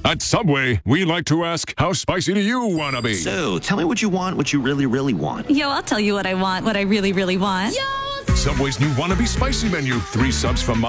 At Subway, we like to ask, how spicy do you want to be? So, tell me what you want, what you really, really want. Yo, I'll tell you what I want, what I really, really want. Subway's new Wannabe Spicy menu. 3 subs from